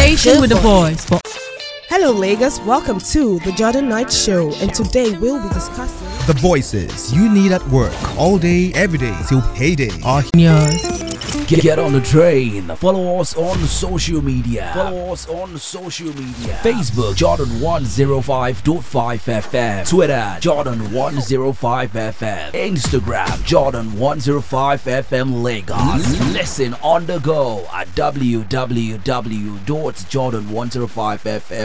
Station with the boys for Hello Lagos, welcome to the Jordan Knight Show, and today we'll be discussing the voices you need at work all day, every day till payday are yours. Get on the train. Follow us on social media. Facebook Jordan 105.5 FM. Twitter Jordan 105 FM. Instagram Jordan 105 FM Lagos. Listen on the go at www.jordan105fm.